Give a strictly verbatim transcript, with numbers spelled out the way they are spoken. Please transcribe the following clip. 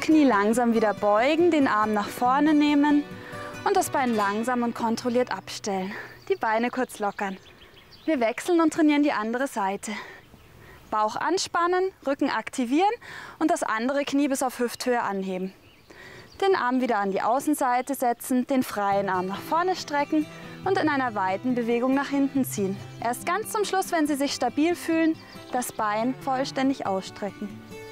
Knie langsam wieder beugen, den Arm nach vorne nehmen und das Bein langsam und kontrolliert abstellen. Die Beine kurz lockern. Wir wechseln und trainieren die andere Seite. Bauch anspannen, Rücken aktivieren und das andere Knie bis auf Hüfthöhe anheben. Den Arm wieder an die Außenseite setzen, den freien Arm nach vorne strecken und in einer weiten Bewegung nach hinten ziehen. Erst ganz zum Schluss, wenn Sie sich stabil fühlen, das Bein vollständig ausstrecken.